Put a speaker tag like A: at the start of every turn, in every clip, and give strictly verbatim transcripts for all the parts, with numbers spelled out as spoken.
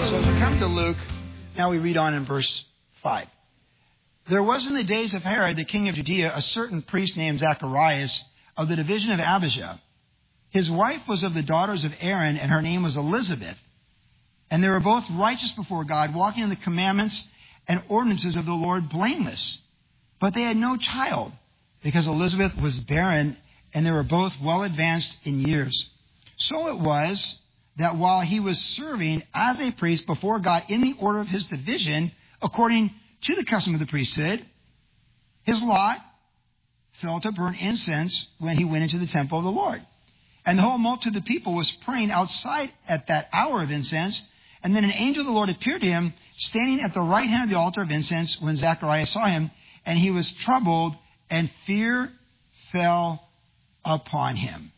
A: So as we come to Luke, now we read on in verse five. There was in the days of Herod, the king of Judea, a certain priest named Zacharias of the division of Abijah. His wife was of the daughters of Aaron, and her name was Elizabeth. And they were both righteous before God, walking in the commandments and ordinances of the Lord blameless. But they had no child, because Elizabeth was barren, and they were both well advanced in years. So it was that while he was serving as a priest before God in the order of his division, according to the custom of the priesthood, his lot fell to burn incense when he went into the temple of the Lord. And the whole multitude of the people was praying outside at that hour of incense. And then an angel of the Lord appeared to him, standing at the right hand of the altar of incense, when Zacharias saw him, and he was troubled, and fear fell upon him.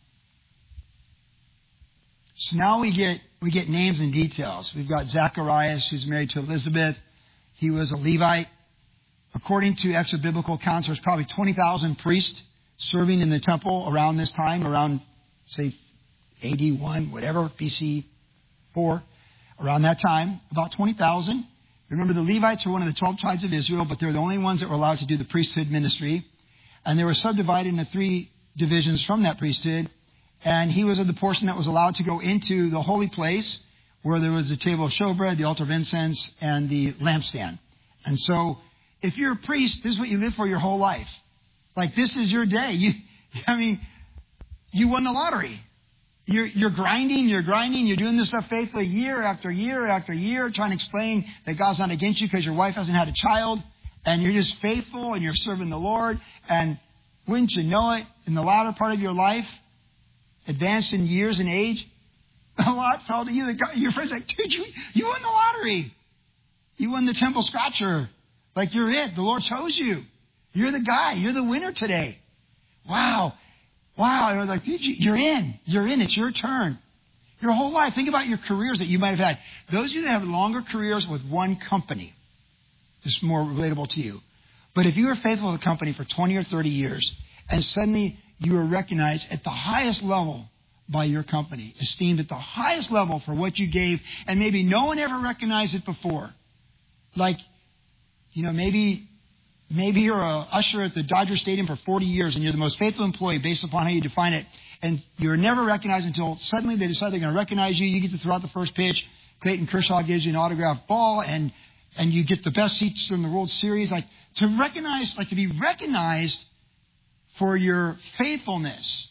A: So now we get we get names and details. We've got Zacharias, who's married to Elizabeth. He was a Levite. According to extra biblical accounts, there's probably twenty thousand priests serving in the temple around this time, around, say, A D one, whatever, B C four, around that time, about twenty thousand. Remember, the Levites were one of the twelve tribes of Israel, but they're the only ones that were allowed to do the priesthood ministry. And they were subdivided into three divisions from that priesthood. And he was of the portion that was allowed to go into the holy place, where there was the table of showbread, the altar of incense, and the lampstand. And so, if you're a priest, this is what you live for your whole life. Like, this is your day. You, I mean, you won the lottery. You're, you're grinding, you're grinding, you're doing this stuff faithfully year after year after year, trying to explain that God's not against you because your wife hasn't had a child, and you're just faithful and you're serving the Lord. And wouldn't you know it, in the latter part of your life, advanced in years and age, a lot fell to you. Your friend's like, dude, you, you won the lottery. You won the temple scratcher. Like, you're it. The Lord chose you. You're the guy. You're the winner today. Wow. Wow. I was like, dude, you're in. You're in. It's your turn. Your whole life. Think about your careers that you might have had. Those of you that have longer careers with one company, this is more relatable to you. But if you were faithful to the company for twenty or thirty years, and suddenly you were recognized at the highest level by your company, esteemed at the highest level for what you gave, and maybe no one ever recognized it before. Like, you know, maybe maybe you're a usher at the Dodger Stadium for forty years, and you're the most faithful employee based upon how you define it, and you're never recognized until suddenly they decide they're going to recognize you. You get to throw out the first pitch. Clayton Kershaw gives you an autographed ball, and and you get the best seats in the World Series. Like, to recognize, like to be recognized for your faithfulness.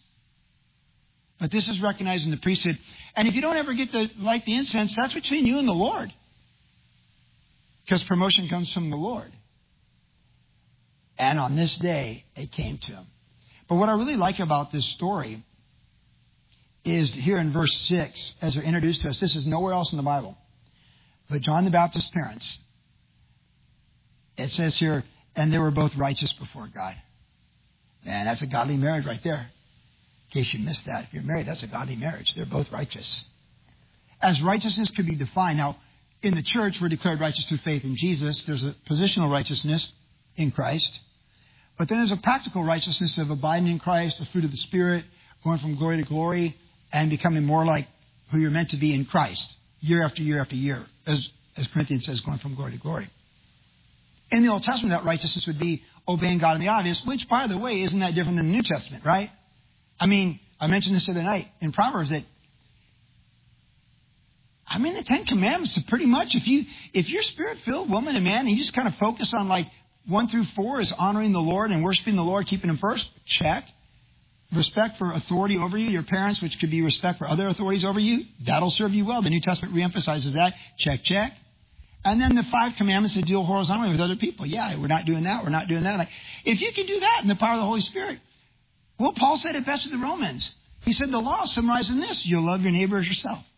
A: But this is recognized in the priesthood. And if you don't ever get to light the incense, that's between you and the Lord. Because promotion comes from the Lord. And on this day, it came to him. But what I really like about this story is here in verse six, as they're introduced to us, this is nowhere else in the Bible. But John the Baptist's parents, it says here, and they were both righteous before God. Man, that's a godly marriage right there. In case you missed that, if you're married, that's a godly marriage. They're both righteous. As righteousness could be defined. Now, in the church, we're declared righteous through faith in Jesus. There's a positional righteousness in Christ. But then there's a practical righteousness of abiding in Christ, the fruit of the Spirit, going from glory to glory, and becoming more like who you're meant to be in Christ, year after year after year, as, as Corinthians says, going from glory to glory. In the Old Testament, that righteousness would be obeying God in the obvious, which, by the way, isn't that different than the New Testament, right? I mean, I mentioned this the other night in Proverbs that, I mean, the Ten Commandments are pretty much, if, you, if you're spirit-filled, woman and man, and you just kind of focus on like one through four is honoring the Lord and worshiping the Lord, keeping him first, check. Respect for authority over you, your parents, which could be respect for other authorities over you, that'll serve you well. The New Testament reemphasizes that. Check, check. And then the five commandments that deal horizontally with other people. Yeah, we're not doing that. We're not doing that. Like, if you can do that in the power of the Holy Spirit. Well, Paul said it best to the Romans. He said the law is summarized in this. You'll love your neighbor as yourself.